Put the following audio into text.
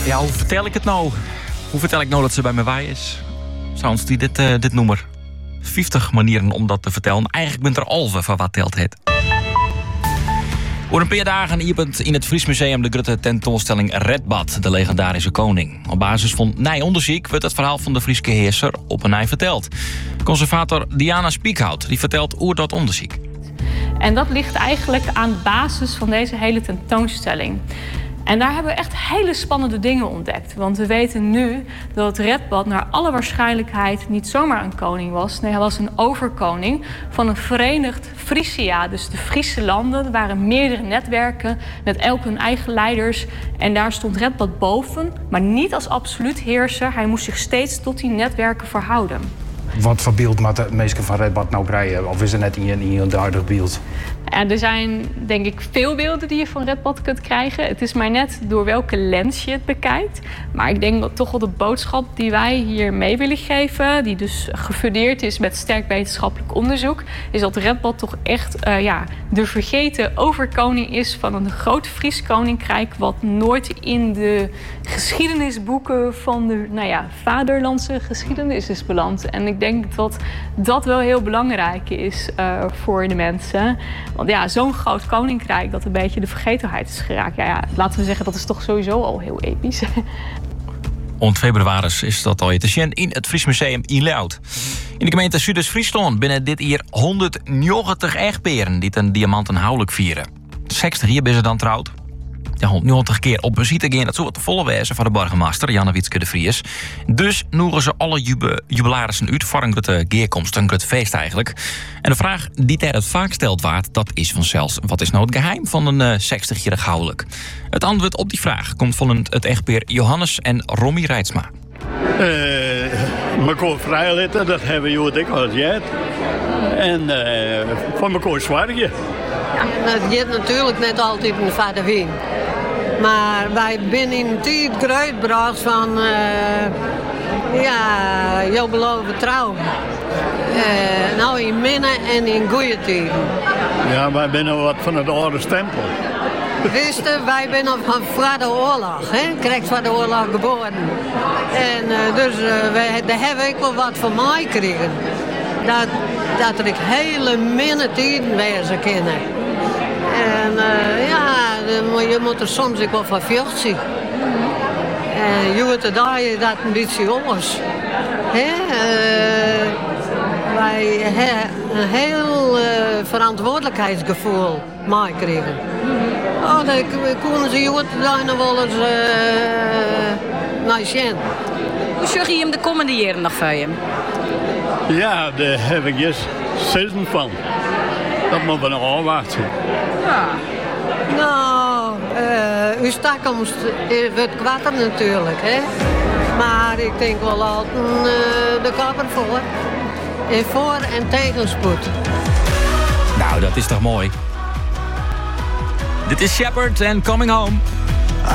Ja, hoe vertel ik het nou? Hoe vertel ik nou dat ze bij me bij is? Sounds die dit nummer. 50 manieren om dat te vertellen. Eigenlijk bent er alve van wat telt het. Voor een paar dagen opent in het Fries Museum de grote tentoonstelling Redbad, de legendarische koning. Op basis van onderzoek wordt het verhaal van de Frieske heerser op een nij verteld. Conservator Diana Spiekhout die vertelt hoe dat onderzoek. En dat ligt eigenlijk aan de basis van deze hele tentoonstelling. En daar hebben we echt hele spannende dingen ontdekt. Want we weten nu dat Redbad naar alle waarschijnlijkheid niet zomaar een koning was. Nee, hij was een overkoning van een verenigd Frisia. Dus de Friese landen. Er waren meerdere netwerken met elk hun eigen leiders. En daar stond Redbad boven, maar niet als absoluut heerser. Hij moest zich steeds tot die netwerken verhouden. Wat voor beeld moet de mensen van Redbad nou krijgen? Of is er net in een duidelijk beeld? En er zijn, denk ik, veel beelden die je van Redbad kunt krijgen. Het is maar net door welke lens je het bekijkt. Maar ik denk dat toch wel de boodschap die wij hier mee willen geven, die dus gefundeerd is met sterk wetenschappelijk onderzoek, is dat Redbad toch echt de vergeten overkoning is van een groot Fries koninkrijk, wat nooit in de geschiedenisboeken van de vaderlandse geschiedenis is beland. En ik denk dat dat wel heel belangrijk is voor de mensen. Want ja, zo'n groot koninkrijk dat een beetje de vergetelheid is geraakt. Laten we zeggen, dat is toch sowieso al heel episch. Rond februari is dat al te zien in het Fries Museum in Leeuwarden. In de gemeente Zuiders-Friesland binnen dit jaar 190 echtparen die een diamanten huwelijk vieren. 60 hier ben ze dan trouwd. Ja, 190 keer op visite gaan, dat zou wat te volle wezen van de burgemeester Janne Wietske de Vries. Dus noeren ze alle jubilarissen uit voor een grote geerkomst, een groot feest eigenlijk. En de vraag die hij het vaak stelt waard, dat is vanzelfs: wat is nou het geheim van een 60-jarig huwelijk? Het antwoord op die vraag komt van het echtpaar Johannes en Romy Reitsma. Mekaar vrijlaten, dat hebben we heel dikwijls gehad. En van elkaar zwaarden. Dat gaat natuurlijk net altijd een vader wien. Maar wij zijn in een tijd grootgebracht van jou beloven trouw. Nou in minnen en in goede tijden. Ja, wij zijn wat van het oude stempel. Wist je, wij zijn van voor de oorlog, krijgt van de oorlog geboren. En dus daar hebben ik wel wat van mij gekregen. Dat ik hele minne tijden wezen kennen. En je moet er soms ook wel van vecht zien. En je moet er dat een beetje anders. Wij hebben een heel verantwoordelijkheidsgevoel meekregen. Dan konden ze je daar nog wel eens naar zien. Hoe zorg je hem de komende jaren nog voor je? Ja, daar heb ik eens zin van. Dat moet we nog afwachten. Ja. Nou, uw toekomst wordt kwatter natuurlijk, hè. Maar ik denk wel altijd de kapper voor. En voor- en tegenspoed. Nou, dat is toch mooi. Dit is Shepherd en Coming Home.